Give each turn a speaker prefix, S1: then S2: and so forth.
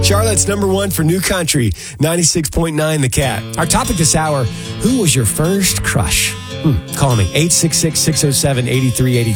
S1: Charlotte's number one for new country, 96.9 The Cat. Our topic this hour, who was your first crush? Call me, 866-607-8383.